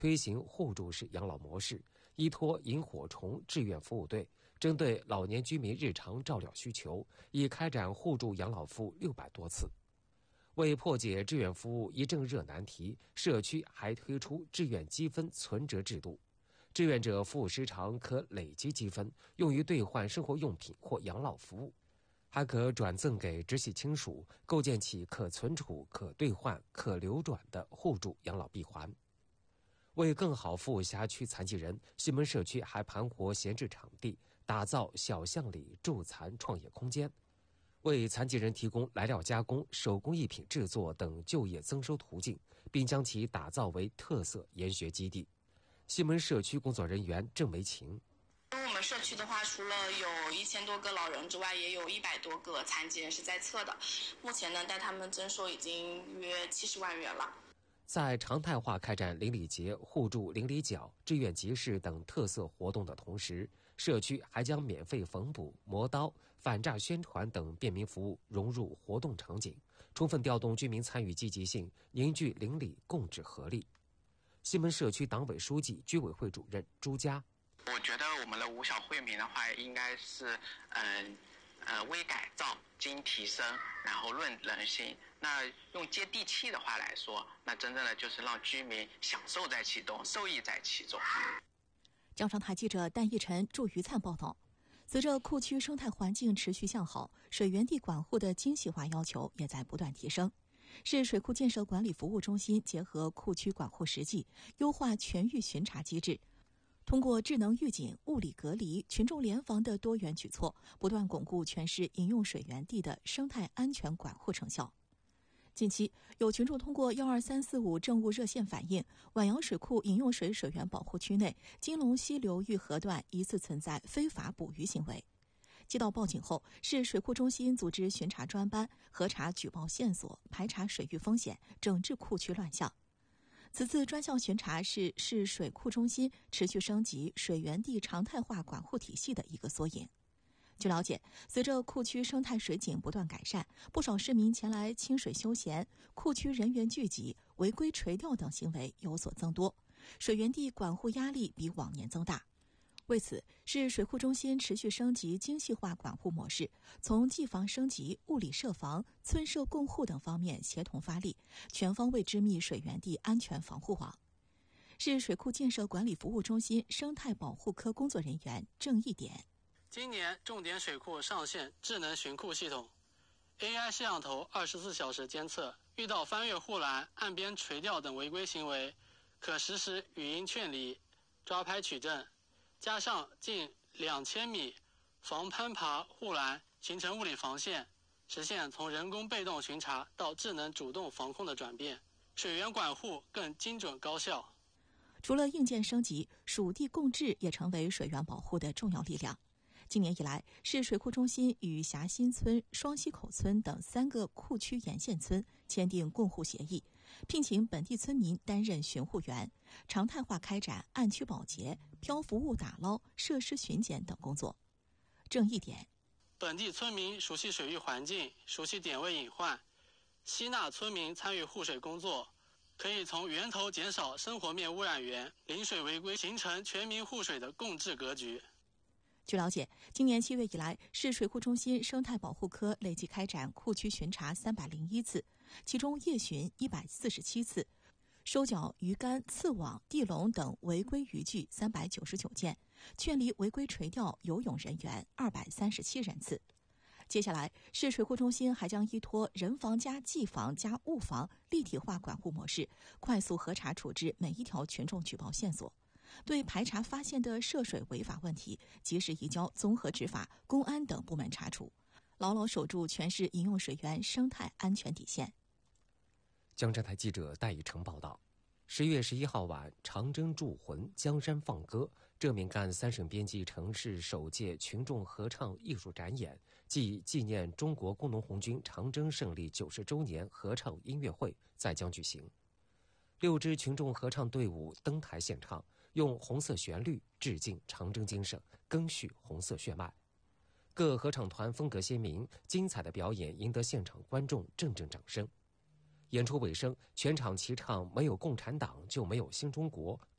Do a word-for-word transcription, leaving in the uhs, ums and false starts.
推行互助式养老模式，依托萤火虫志愿服务队，针对老年居民日常照料需求，已开展互助养老服务六百多次。为破解志愿服务一正热难题，社区还推出志愿积分存折制度。志愿者服务时长可累积积分，用于兑换生活用品或养老服务，还可转赠给直系亲属，构建起可存储、可兑换、可流转的互助养老闭环。为更好服务辖区残疾人，西门社区还盘活闲置场地，打造小巷里助残创业空间，为残疾人提供来料加工、手工艺品制作等就业增收途径，并将其打造为特色研学基地。西门社区工作人员郑维琴。 我们社区的话，除了有一千多个老人之外，也有一百多个残疾人是在册的。目前呢，带他们增收已经约七十万元了。 在常态化开展邻里节、互助邻里角、志愿集市等特色活动的同时，社区还将免费缝补、磨刀、反诈宣传等便民服务融入活动场景，充分调动居民参与积极性，凝聚邻里共治合力。西门社区党委书记、居委会主任朱佳。 我觉得我们的五小惠民的话，应该是嗯呃微改造、经提升，然后论人心。那用接地气的话来说，那真正的就是让居民享受在其中，受益在其中。 江上台记者单义晨、祝于灿报道。随着库区生态环境持续向好，水源地管护的精细化要求也在不断提升。市水库建设管理服务中心结合库区管护实际，优化全域巡查机制，通过智能预警、物理隔离、群众联防的多元举措，不断巩固全市饮用水源地的生态安全管护成效。近期，有群众通过幺二三四五政务热线反映，宛阳水库饮用水水源保护区内金龙溪流域河段疑似存在非法捕鱼行为。接到报警后，市水库中心组织巡查专班，核查举报线索，排查水域风险，整治库区乱象。此次专项巡查是市水库中心持续升级水源地常态化管护体系的一个缩影。据了解，随着库区生态水景不断改善，不少市民前来清水休闲，库区人员聚集、违规垂钓等行为有所增多，水源地管护压力比往年增大。为此，市水库中心持续升级精细化管护模式，从技防升级、物理设防、村社共护等方面协同发力，全方位织密水源地安全防护网。市水库建设管理服务中心生态保护科工作人员郑一点。 今年重点水库上线智能巡库系统 ，A I 摄像头二十四小时监测，遇到翻越护栏、岸边垂钓等违规行为，可实时语音劝离、抓拍取证。加上近两千米防攀爬护栏，形成物理防线，实现从人工被动巡查到智能主动防控的转变，水源管护更精准高效。 除了硬件升级，属地共治也成为水源保护的重要力量。今年以来，市水库中心与霞新村、双溪口村等三个库区沿线村签订共护协议，聘请本地村民担任巡护员，常态化开展岸区保洁、漂浮物打捞、设施巡检等工作。郑一点， 本地村民熟悉水域环境，熟悉点位隐患，吸纳村民参与护水工作，可以从源头减少生活面污染源，临水违规，形成全民护水的共治格局。 据了解，今年七月以来，市水库中心生态保护科累计开展库区巡查三百零一次，其中夜巡一百四十七次，收缴鱼竿、刺网、地笼等违规渔具三百九十九件，劝离违规垂钓游泳人员二百三十七人次。接下来，市水库中心还将依托人防加技防加物防立体化管护模式，快速核查处置每一条群众举报线索。对排查发现的涉水违法问题，及时移交综合执法、公安等部门查处，牢牢守住全市饮用水源生态安全底线。 江浙台记者戴以成报道。十月十一号晚，长征铸魂，江山放歌，浙闽赣三省边际城市首届群众合唱艺术展演暨纪念中国工农红军长征胜利九十周年合唱音乐会在江举行。六支群众合唱队伍登台献唱，用红色旋律致敬长征精神，赓续红色血脉。各合唱团风格鲜明，精彩的表演赢得现场观众阵阵掌声。演出尾声，全场齐唱“没有共产党就没有新中国”。